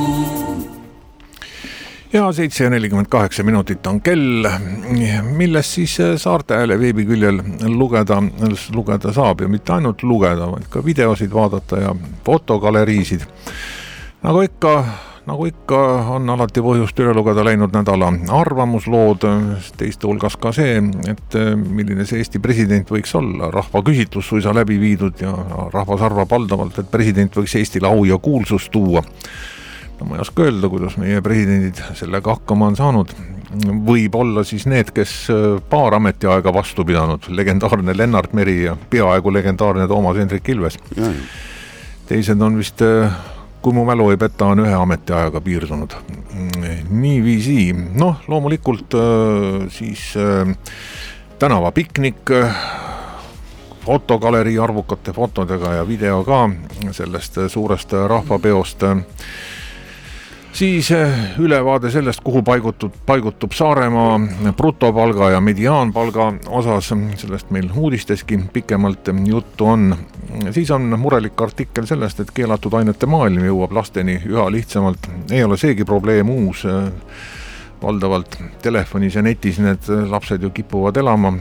Ja 7:48 minutit on kell, millest siis Saarte Hääle veebiküljel lugeda saab ja mitte ainult lugeda, vaid ka videosid vaadata ja fotogaleriisid. Nagu ikka on alati põhjust üle lugeda läinud nädala arvamuslood, teiste hulgas ka see, et milline see Eesti president võiks olla. Rahvaküsitlus suisa läbi viidud ja rahvas arvab valdavalt, et president võiks Eestile au ja kuulsust tuua. No, ma ei oska öelda, kuidas meie presidendid sellega hakkama on saanud. Võib olla siis need, kes paar ametiaega vastu pidanud, legendaarne Lennart Meri ja peaaegu legendaarne Toomas Hendrik Ilves. Teised on vist, kui mu mälu ei peta, on ühe ametiajaga piirdunud. Niiviisi, loomulikult siis tänavapiknik, fotogalerii arvukate fotodega ja video ka sellest suurest rahvapeost. Siis ülevaade sellest, kuhu paigutub Saaremaa brutopalga ja mediaanpalga osas, sellest meil uudisteski pikemalt juttu on. Siis on murelik artikkel sellest, et keelatud ainete maailm jõuab lasteni üha lihtsamalt. Ei ole seegi probleem uus. Valdavalt telefonis ja netis need lapsed ju kipuvad elama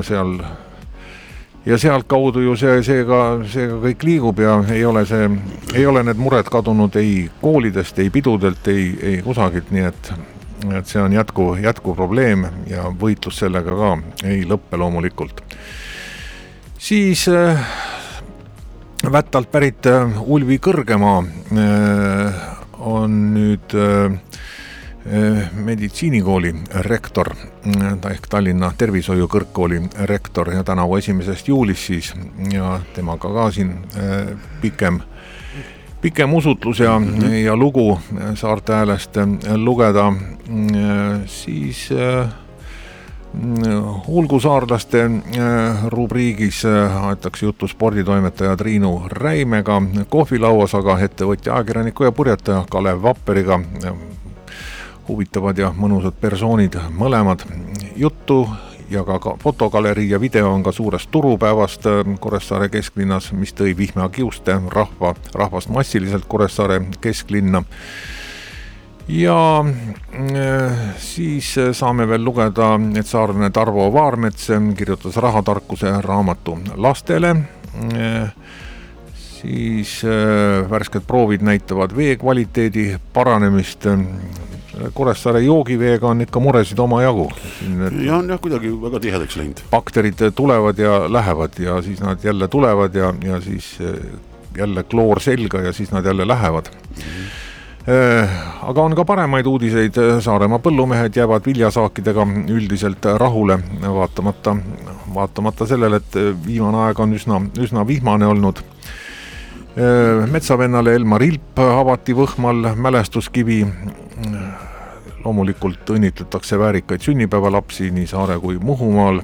ja sealt kaudu ju see ka kõik liigub ja ei ole need mured kadunud ei koolidest, ei pidudelt, ei kusagilt, nii et see on jätku probleem ja võitlus sellega ka ei lõppe loomulikult. Siis Vättalt pärit Ulvi Kõrgemaa on nüüd meditsiinikooli rektor, ehk Tallinna tervishoiukõrgkooli rektor ja tänavu 1. juulis siis ja temaga ka siin pikem usutlus ja lugu Saarte Häälest lugeda. Siis hulgusaarlaste rubriigis aetakse juttu sporditoimetaja Triinu Räimega, kohvilauas aga ettevõtja, ajakirjaniku ja purjetaja Kalev Vapperiga. Huvitavad ja mõnusad persoonid mõlemad. Juttu ja ka fotogalerii ja video on ka suurest turupäevast Kuressaare kesklinnas, mis tõi vihmakiuste rahvast massiliselt Kuressaare kesklinna. Ja siis saame veel lugeda, et saarlane Tarvo Vaarmets kirjutas rahatarkuse raamatu lastele. Siis värsked proovid näitavad vee kvaliteedi paranemist. Kuressaare joogiveega on ikka muresid oma jagu. Ja on kuidagi väga tihedaks läinud. Bakterid tulevad ja lähevad ja siis nad jälle tulevad ja siis jälle kloor selga ja siis nad jälle lähevad. Aga on ka paremaid uudiseid. Saaremaa põllumehed jäävad viljasaakidega üldiselt rahule, vaatamata sellele, et viimane aeg on üsna vihmane olnud. Metsavennale Elmar Ilp avati Võhmal mälestuskivi. Loomulikult õnnitletakse väärikaid sünnipäevalapsi nii Saare kui Muhumaal.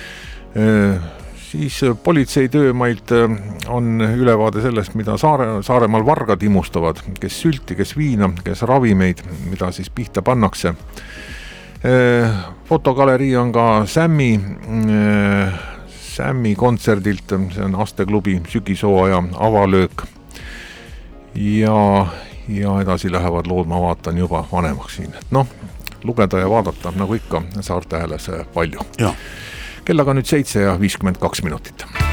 Siis politsei töömailt on ülevaade sellest, mida Saaremaal vargad imustavad, kes sülti, kes viina, kes ravimeid, mida siis pihta pannakse. Fotogalerii on ka Sämmi kontserdilt, see on Asteklubi sügishooaja avalöök ja edasi lähevad lood, ma vaatan juba vanemaks siin. Lugeda ja vaadata nagu ikka Saarte Hääles palju. Kellaga nüüd 7:52 minutit.